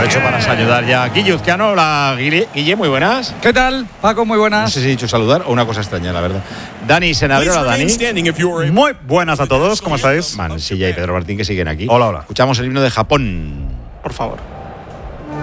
aprovecho para saludar ya a Guille Uzcano. Hola, Guille, muy buenas. ¿Qué tal, Paco? Muy buenas. No sé si he dicho saludar o una cosa extraña, la verdad. Dani Senabrio, hola, Dani. Muy buenas a todos, ¿cómo estáis? Mansilla y Pedro Martín, que siguen aquí. Hola, hola. Escuchamos el himno de Japón. Por favor.